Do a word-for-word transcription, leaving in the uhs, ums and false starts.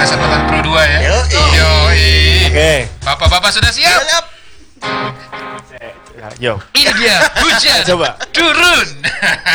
Podcast Angkatan Pro dua ya. Yoi. Yoi. Oke. Bapak-bapak sudah siap? Siap. Yo. Ini dia hujan. Coba. Turun.